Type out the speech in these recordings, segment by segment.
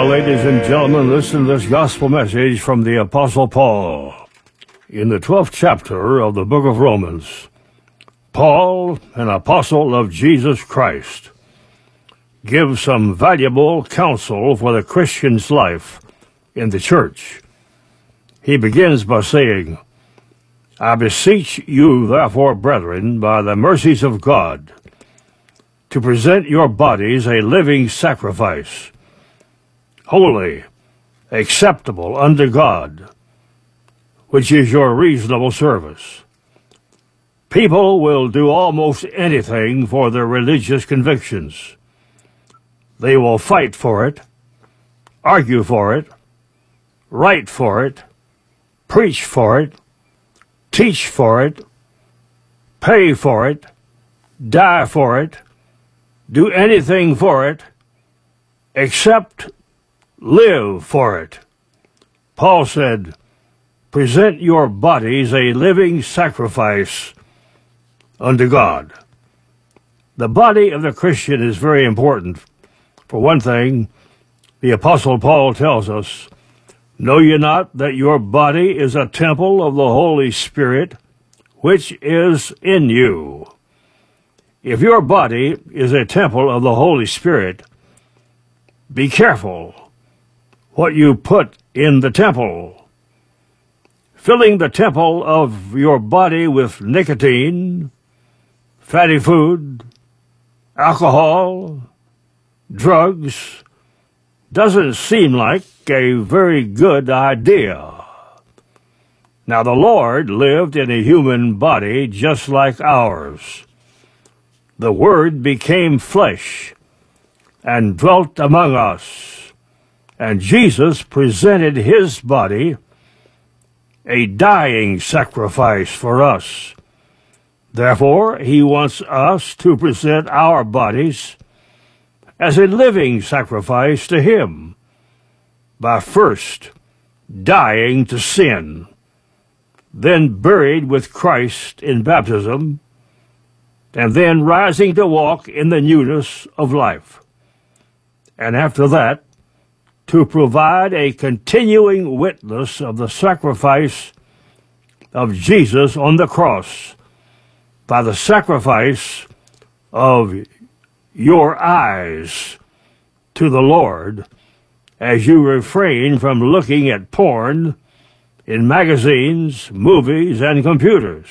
ladies and gentlemen, listen to this gospel message from the Apostle Paul. In the 12th chapter of the book of Romans, Paul, an apostle of Jesus Christ, gives some valuable counsel for the Christian's life in the church. He begins by saying, I beseech you, therefore, brethren, by the mercies of God, to present your bodies a living sacrifice, holy, acceptable unto God, which is your reasonable service. People will do almost anything for their religious convictions. They will fight for it, argue for it, write for it, preach for it, teach for it, pay for it, die for it, do anything for it, except live for it. Paul said, present your bodies a living sacrifice unto God. The body of the Christian is very important. For one thing, the Apostle Paul tells us, know ye not that your body is a temple of the Holy Spirit, which is in you? If your body is a temple of the Holy Spirit, be careful what you put in the temple. Filling the temple of your body with nicotine, fatty food, alcohol, drugs, doesn't seem like a very good idea. Now, the Lord lived in a human body just like ours. The Word became flesh and dwelt among us. And Jesus presented his body a dying sacrifice for us. Therefore, he wants us to present our bodies as a living sacrifice to him by first dying to sin, then buried with Christ in baptism, and then rising to walk in the newness of life. And after that, to provide a continuing witness of the sacrifice of Jesus on the cross by the sacrifice of your eyes to the Lord as you refrain from looking at porn in magazines, movies, and computers.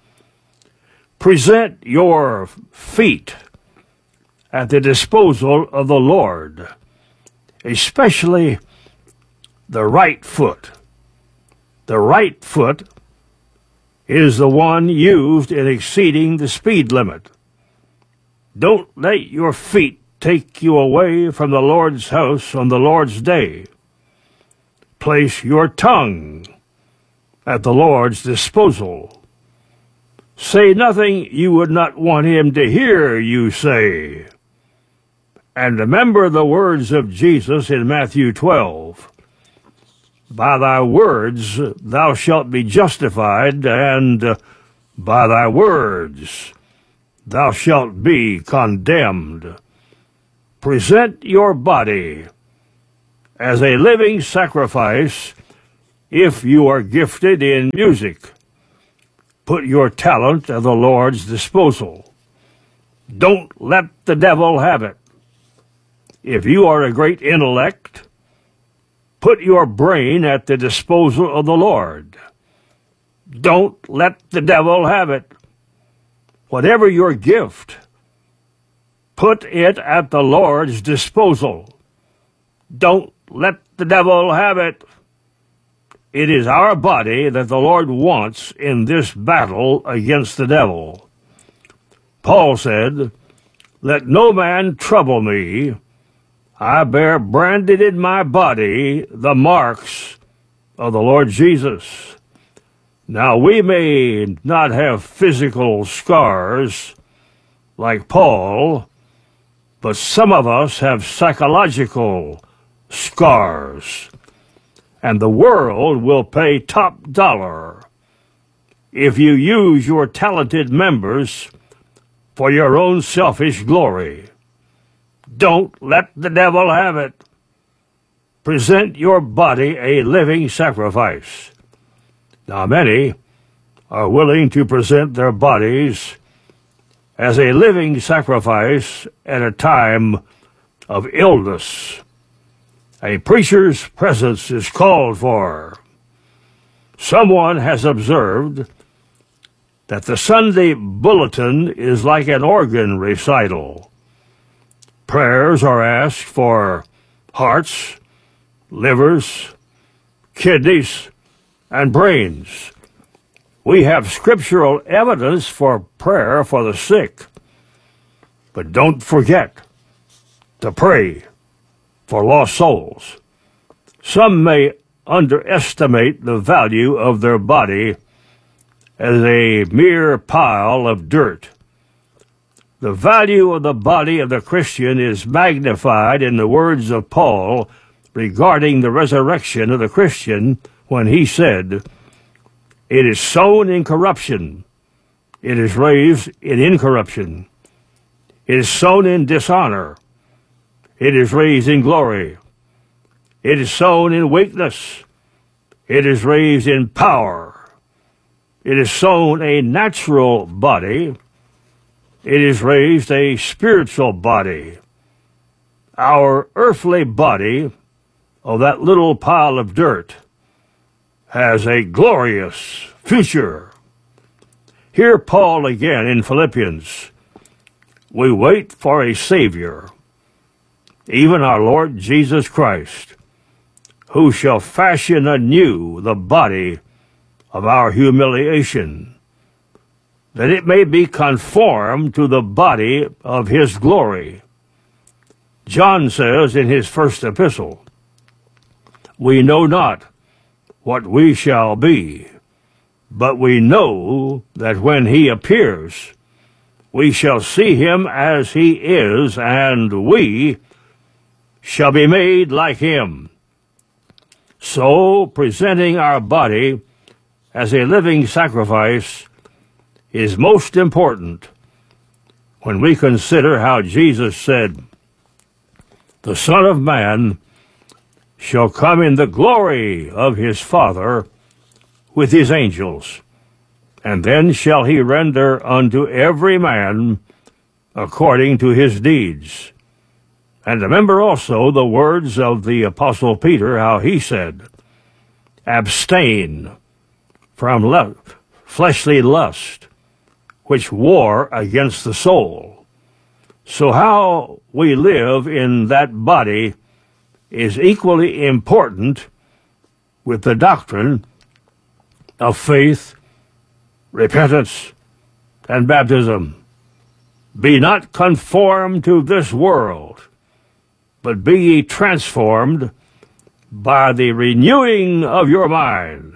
Present your feet at the disposal of the Lord, especially the right foot. The right foot is the one used in exceeding the speed limit. Don't let your feet take you away from the Lord's house on the Lord's day. Place your tongue at the Lord's disposal. Say nothing you would not want him to hear you say. And remember the words of Jesus in Matthew 12. By thy words thou shalt be justified, and by thy words thou shalt be condemned. Present your body as a living sacrifice if you are gifted in music. Put your talent at the Lord's disposal. Don't let the devil have it. If you are a great intellect, put your brain at the disposal of the Lord. Don't let the devil have it. Whatever your gift, put it at the Lord's disposal. Don't let the devil have it. It is our body that the Lord wants in this battle against the devil. Paul said, let no man trouble me. I bear branded in my body the marks of the Lord Jesus. Now, we may not have physical scars like Paul, but some of us have psychological scars. And the world will pay top dollar if you use your talented members for your own selfish glory. Don't let the devil have it. present your body a living sacrifice. Now, many are willing to present their bodies as a living sacrifice at a time of illness. A preacher's presence is called for. Someone has observed that the Sunday bulletin is like an organ recital. Prayers are asked for hearts, livers, kidneys, and brains. We have scriptural evidence for prayer for the sick, but don't forget to pray for lost souls. Some may underestimate the value of their body as a mere pile of dirt. The value of the body of the Christian is magnified in the words of Paul regarding the resurrection of the Christian when he said, "It is sown in corruption, it is raised in incorruption. It is sown in dishonor, it is raised in glory. It is sown in weakness, it is raised in power. It is sown a natural body, it is raised a spiritual body." Our earthly body, of that little pile of dirt, has a glorious future. Hear Paul again in Philippians. We wait for a Savior, even our Lord Jesus Christ, who shall fashion anew the body of our humiliation, that it may be conformed to the body of his glory. John says in his first epistle, "We know not what we shall be, but we know that when he appears, we shall see him as he is, and we shall be made like him." So, presenting our body as a living sacrifice is most important when we consider how Jesus said, "The Son of Man shall come in the glory of his Father with his angels, and then shall he render unto every man according to his deeds." And remember also the words of the Apostle Peter, how he said, "Abstain from fleshly lust, which war against the soul." So how we live in that body is equally important with the doctrine of faith, repentance, and baptism. Be not conformed to this world, but be ye transformed by the renewing of your mind.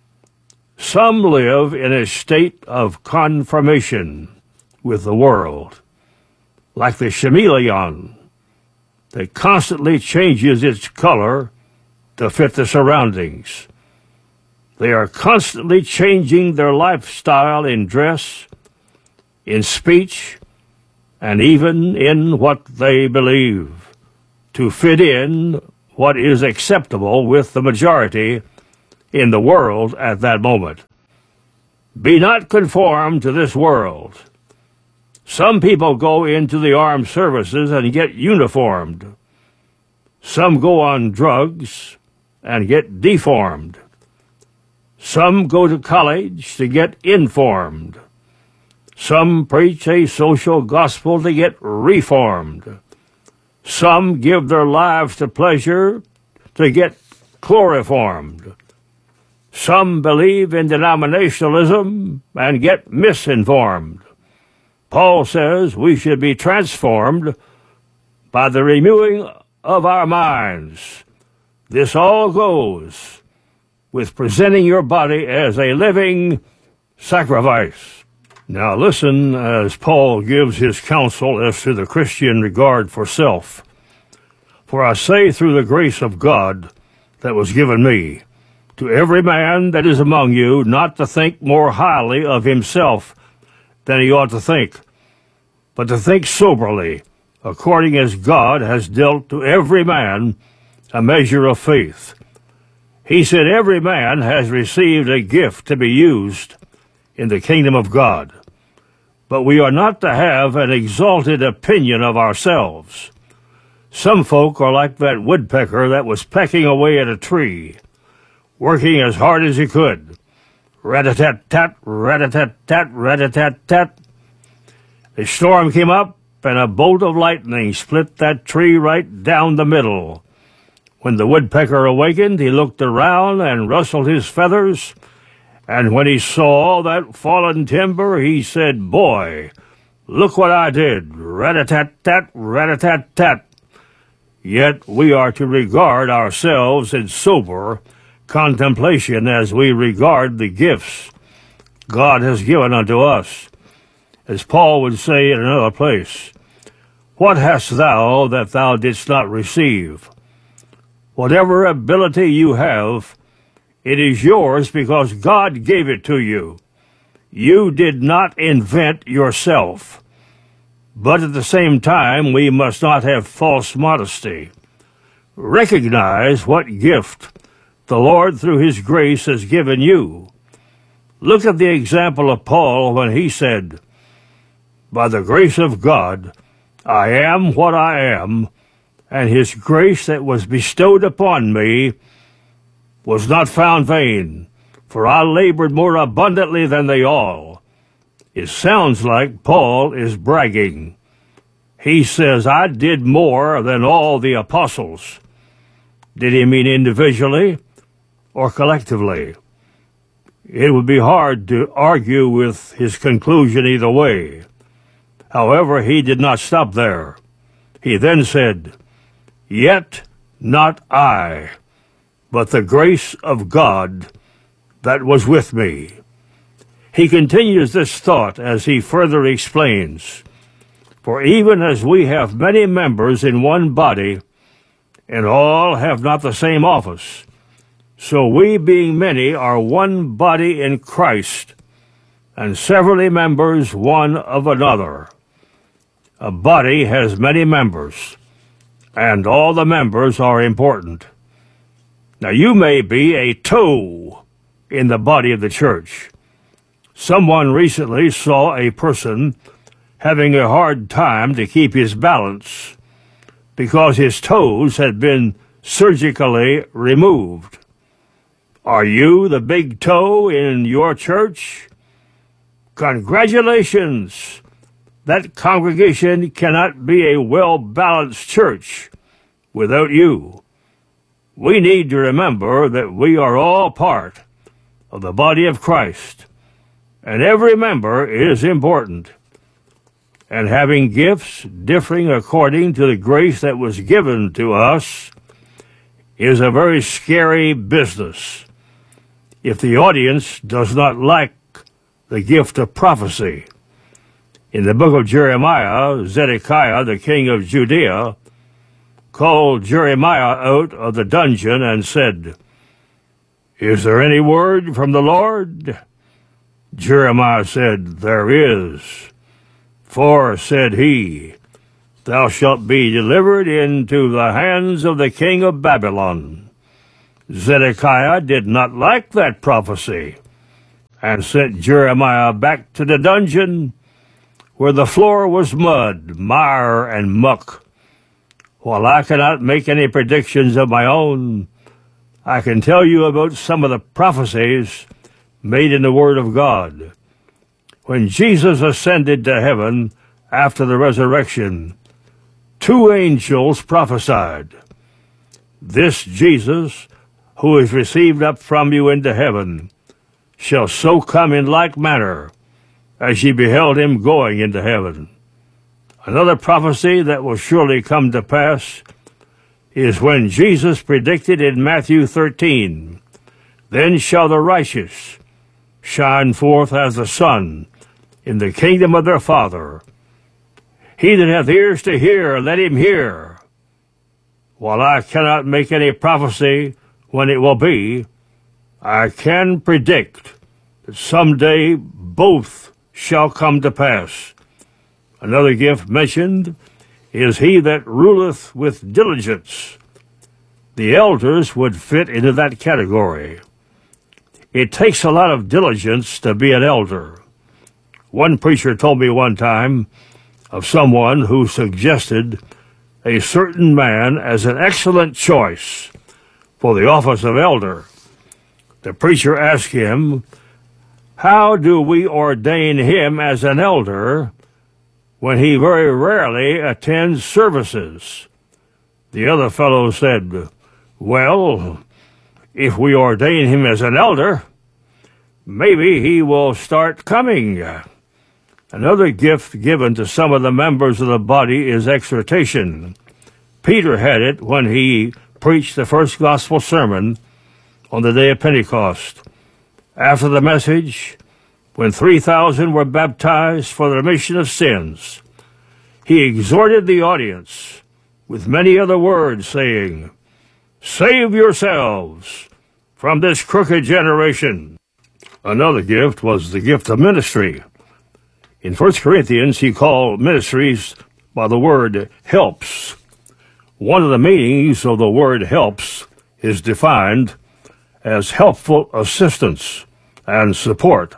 Some live in a state of conformation with the world, like the chameleon that constantly changes its color to fit the surroundings. They are constantly changing their lifestyle in dress, in speech, and even in what they believe, to fit in what is acceptable with the majority in the world at that moment. Be not conformed to this world. Some people go into the armed services and get uniformed. Some go on drugs and get deformed. Some go to college to get informed. Some preach a social gospel to get reformed. Some give their lives to pleasure to get chloroformed. Some believe in denominationalism and get misinformed. Paul says we should be transformed by the renewing of our minds. This all goes with presenting your body as a living sacrifice. Now listen as Paul gives his counsel as to the Christian regard for self. "For I say through the grace of God that was given me, to every man that is among you not to think more highly of himself than he ought to think, but to think soberly, according as God has dealt to every man a measure of faith. He said every man has received a gift to be used in the kingdom of God, but we are not to have an exalted opinion of ourselves. Some folk are like that woodpecker that was pecking away at a tree, working as hard as he could. Rat-a-tat-tat, rat-a-tat-tat, rat-a-tat-tat. A storm came up, and a bolt of lightning split that tree right down the middle. When the woodpecker awakened, he looked around and rustled his feathers, and when he saw that fallen timber, he said, "Boy, look what I did, rat-a-tat-tat, rat-a-tat-tat." Yet we are to regard ourselves in sober contemplation as we regard the gifts God has given unto us. As Paul would say in another place, "What hast thou that thou didst not receive?" Whatever ability you have, it is yours because God gave it to you. You did not invent yourself. But at the same time, we must not have false modesty. Recognize what gift the Lord through His grace has given you. Look at the example of Paul when he said, "By the grace of God, I am what I am, and His grace that was bestowed upon me was not found vain, for I labored more abundantly than they all." It sounds like Paul is bragging. He says, "I did more than all the apostles." Did he mean individually or collectively? It would be hard to argue with his conclusion either way. However, he did not stop there. He then said, "Yet not I, but the grace of God that was with me." He continues this thought as he further explains, "For even as we have many members in one body, and all have not the same office, so we being many are one body in Christ, and severally members one of another." A body has many members, and all the members are important. Now you may be a toe in the body of the church. Someone recently saw a person having a hard time to keep his balance because his toes had been surgically removed. Are you the big toe in your church? Congratulations! That congregation cannot be a well-balanced church without you. We need to remember that we are all part of the body of Christ, and every member is important. And having gifts differing according to the grace that was given to us is a very scary business if the audience does not like the gift of prophecy. In the book of Jeremiah, Zedekiah, the king of Judea, called Jeremiah out of the dungeon and said, "Is there any word from the Lord?" Jeremiah said, "There is. For, said he, thou shalt be delivered into the hands of the king of Babylon." Zedekiah did not like that prophecy and sent Jeremiah back to the dungeon where the floor was mud, mire, and muck. While I cannot make any predictions of my own, I can tell you about some of the prophecies made in the Word of God. When Jesus ascended to heaven after the resurrection, 2 angels prophesied, "This Jesus, who is received up from you into heaven, shall so come in like manner as ye beheld him going into heaven." Another prophecy that will surely come to pass is when Jesus predicted in Matthew 13, "Then shall the righteous shine forth as the sun in the kingdom of their Father. He that hath ears to hear, let him hear." While I cannot make any prophecy when it will be, I can predict that someday both shall come to pass. Another gift mentioned is he that ruleth with diligence. the elders would fit into that category. It takes a lot of diligence to be an elder. One preacher told me one time of someone who suggested a certain man as an excellent choice for the office of elder. The preacher asked him, "How do we ordain him as an elder when he very rarely attends services?" The other fellow said, "Well, if we ordain him as an elder, maybe he will start coming." Another gift given to some of the members of the body is exhortation. Peter had it when he preached the first gospel sermon on the day of Pentecost. After the message, when 3,000 were baptized for the remission of sins, he exhorted the audience with many other words, saying, "Save yourselves from this crooked generation." Another gift was the gift of ministry. In 1 Corinthians, he called ministries by the word helps. One of the meanings of the word helps is defined as helpful assistance and support,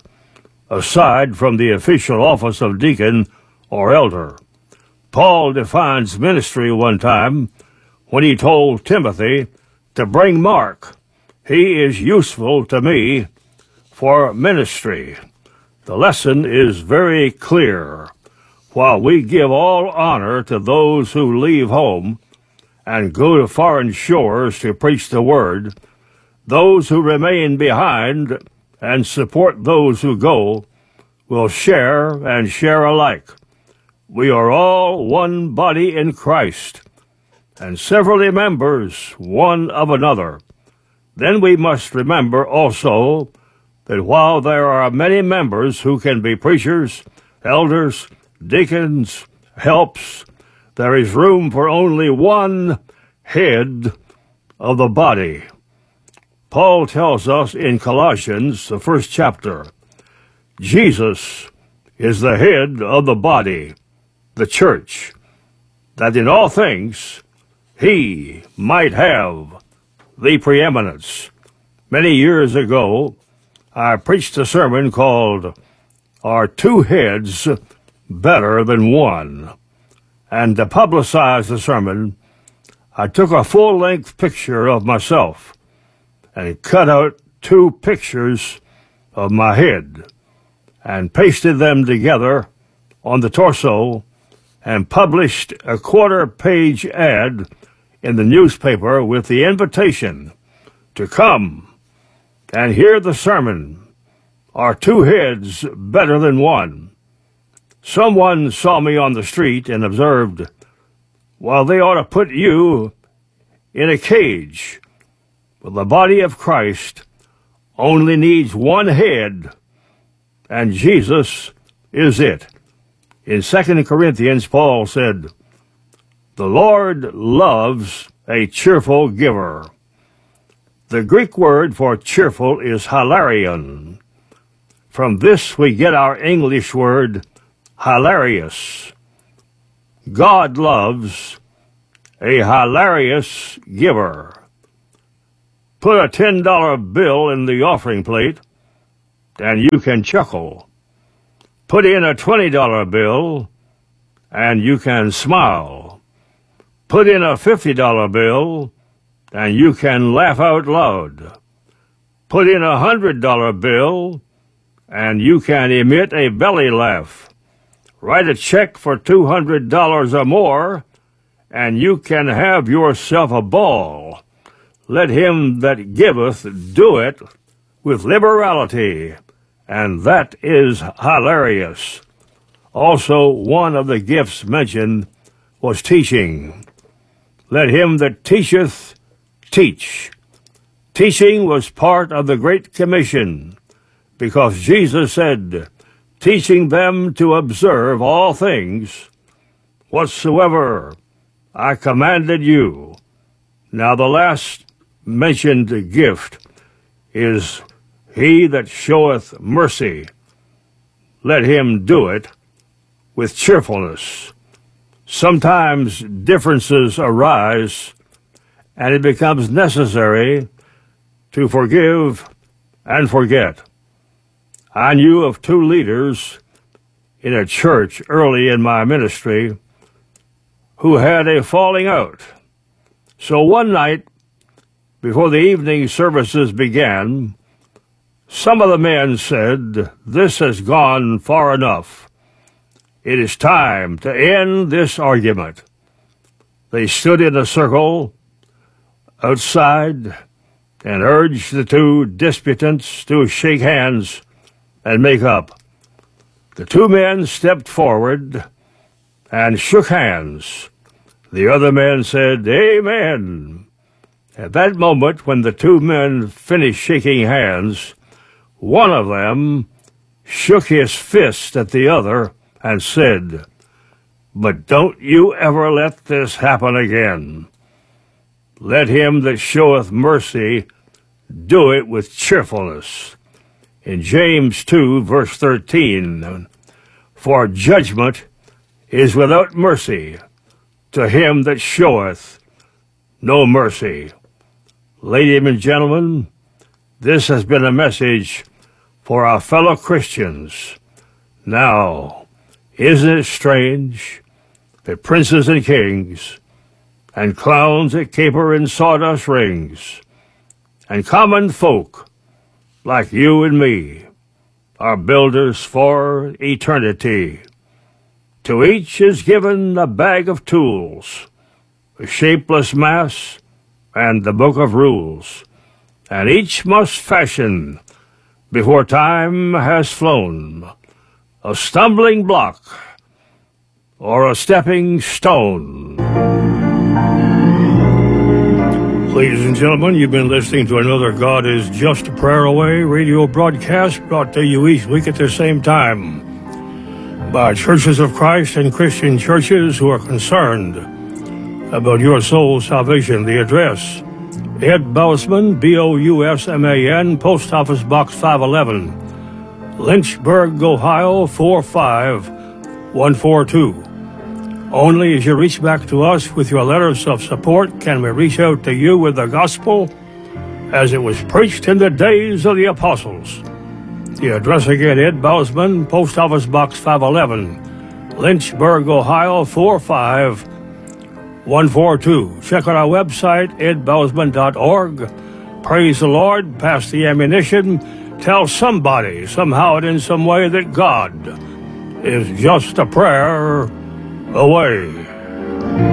aside from the official office of deacon or elder. Paul defines ministry one time when he told Timothy to bring Mark. He is useful to me for ministry. The lesson is very clear. While we give all honor to those who leave home and go to foreign shores to preach the word, those who remain behind and support those who go will share and share alike. We are all one body in Christ, and severally members one of another. Then we must remember also that while there are many members who can be preachers, elders, deacons, helps, there is room for only one head of the body. Paul tells us in Colossians, the first chapter, Jesus is the head of the body, the church, that in all things he might have the preeminence. Many years ago, I preached a sermon called, "Are Two Heads Better Than One?" And to publicize the sermon, I took a full-length picture of myself and cut out 2 pictures of my head and pasted them together on the torso and published a quarter-page ad in the newspaper with the invitation to come and hear the sermon, "Are Two Heads Better Than One?" Someone saw me on the street and observed, "Well, they ought to put you in a cage. But the body of Christ only needs one head, and Jesus is it." In 2 Corinthians, Paul said, "The Lord loves a cheerful giver." The Greek word for cheerful is hilarion. From this we get our English word hilarious. God loves a hilarious giver. Put a $10 bill in the offering plate, and you can chuckle. Put in a $20 bill, and you can smile. Put in a $50 bill, and you can laugh out loud. Put in a $100 bill, and you can emit a belly laugh. Write a check for $200 or more, and you can have yourself a ball. Let him that giveth do it with liberality, and that is hilarious. Also, one of the gifts mentioned was teaching. Let him that teacheth teach. Teaching was part of the Great Commission, because Jesus said, "Teaching them to observe all things whatsoever I commanded you." Now the last mentioned gift is he that showeth mercy. Let him do it with cheerfulness. Sometimes differences arise, and it becomes necessary to forgive and forget. I knew of two leaders in a church early in my ministry who had a falling out. So one night, before the evening services began, some of the men said, "This has gone far enough. It is time to end this argument." They stood in a circle outside and urged the two disputants to shake hands and make up. The two men stepped forward and shook hands. The other men said, "Amen." At that moment, when the two men finished shaking hands, one of them shook his fist at the other and said, "But don't you ever let this happen again. Let him that showeth mercy do it with cheerfulness." In James 2, verse 13, "For judgment is without mercy to him that showeth no mercy." Ladies and gentlemen, this has been a message for our fellow Christians. Now, isn't it strange that princes and kings and clowns that caper in sawdust rings and common folk like you and me are builders for eternity? To each is given a bag of tools, a shapeless mass, and the book of rules, and each must fashion, before time has flown, a stumbling block or a stepping stone. Ladies and gentlemen, you've been listening to another God is Just a Prayer Away radio broadcast brought to you each week at the same time by Churches of Christ and Christian churches who are concerned about your soul's salvation. The address, Ed Bousman, Bousman, Post Office Box 511, Lynchburg, Ohio 45142. Only as you reach back to us with your letters of support can we reach out to you with the gospel as it was preached in the days of the apostles. The address again, Ed Bousman, Post Office Box 511, Lynchburg, Ohio 45142. Check out our website, edbousman.org. Praise the Lord, pass the ammunition, tell somebody, somehow and in some way, that God is just a prayer away.